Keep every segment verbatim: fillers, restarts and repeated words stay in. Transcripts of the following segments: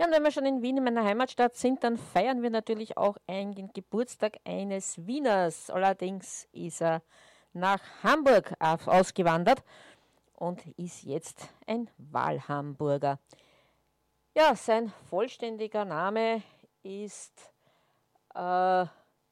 Ja, und wenn wir schon in Wien, in meiner Heimatstadt sind, dann feiern wir natürlich auch einen Geburtstag eines Wieners. Allerdings ist er nach Hamburg auf- ausgewandert und ist jetzt ein Wahlhamburger. Ja, sein vollständiger Name ist äh,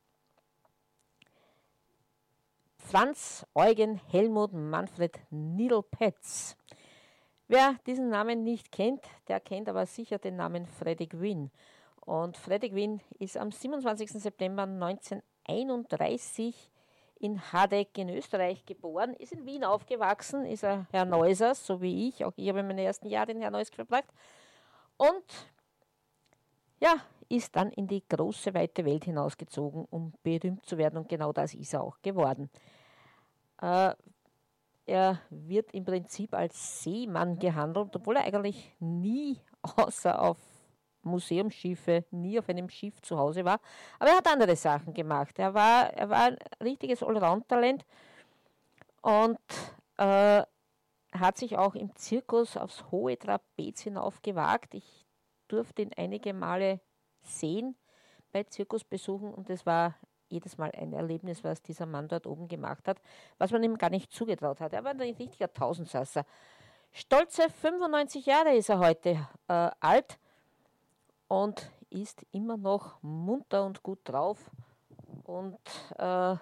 Franz Eugen Helmut Manfred Nidl-Petz. Wer diesen Namen nicht kennt, der kennt aber sicher den Namen Freddie Gwynn. Und Freddie Gwynn ist am siebenundzwanzigsten September neunzehnhunderteinunddreißig in Hadeck in Österreich geboren, ist in Wien aufgewachsen, ist ein Herr Neuser, so wie ich. Auch ich habe meine ersten Jahre in Herr Neuss verbracht. Und ja, ist dann in die große, weite Welt hinausgezogen, um berühmt zu werden. Und genau das ist er auch geworden. Äh, Er wird im Prinzip als Seemann gehandelt, obwohl er eigentlich nie, außer auf Museumsschiffe, nie auf einem Schiff zu Hause war. Aber er hat andere Sachen gemacht. Er war, er war ein richtiges Allround-Talent und äh, hat sich auch im Zirkus aufs hohe Trapez hinauf gewagt. Ich durfte ihn einige Male sehen bei Zirkusbesuchen und es war jedes Mal ein Erlebnis, was dieser Mann dort oben gemacht hat, was man ihm gar nicht zugetraut hat. Er war ein richtiger Tausendsasser. Stolze fünfundneunzig Jahre ist er heute äh, alt und ist immer noch munter und gut drauf und äh,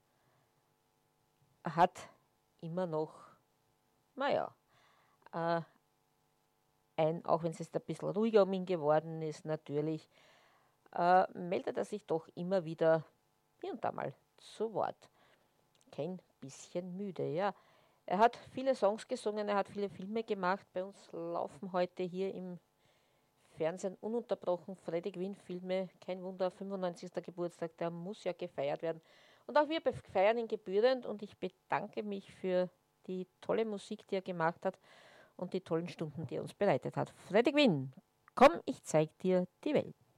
hat immer noch, naja, äh, ein, auch wenn es jetzt ein bisschen ruhiger um ihn geworden ist, natürlich, äh, meldet er sich doch immer wieder hier und da mal zu Wort. Kein bisschen müde, ja. Er hat viele Songs gesungen, er hat viele Filme gemacht. Bei uns laufen heute hier im Fernsehen ununterbrochen Freddie Gwynn Filme. Kein Wunder, fünfundneunzigsten Geburtstag, der muss ja gefeiert werden. Und auch wir feiern ihn gebührend und ich bedanke mich für die tolle Musik, die er gemacht hat und die tollen Stunden, die er uns bereitet hat. Freddie Gwynn, komm, ich zeig dir die Welt.